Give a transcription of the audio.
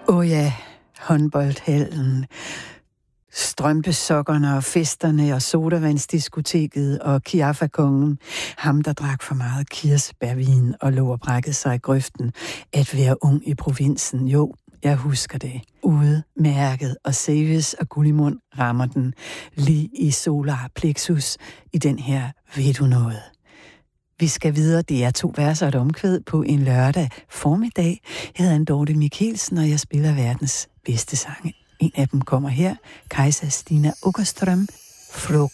Ja, håndboldhallen, strømpesokkerne og festerne og sodavandsdiskoteket og Kiaffa-kongen. Ham, der drak for meget kirsebærvin og lå og brækkede sig i grøften. At være ung i provinsen, jo, jeg husker det. Ude, mærket og Seves og Gullimund rammer den lige i solar plexus i den her ved du noget. Vi skal videre. Det er 2 verser og et omkvæd på en lørdag formiddag. Jeg hedder Dorte Mikkelsen, og jeg spiller verdens bedste sange. En af dem kommer her. Kajsa Stina Åkerström, Fråga.